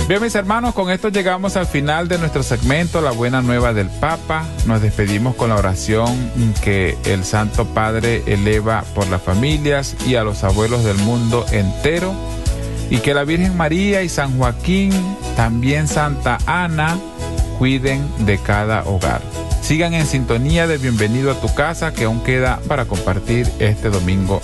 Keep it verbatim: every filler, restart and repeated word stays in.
Bien, mis hermanos, con esto llegamos al final de nuestro segmento La Buena Nueva del Papa. Nos despedimos con la oración que el Santo Padre eleva por las familias y a los abuelos del mundo entero, y que la Virgen María y San Joaquín, también Santa Ana, cuiden de cada hogar. Sigan en sintonía de Bienvenido a tu Casa, que aún queda para compartir este domingo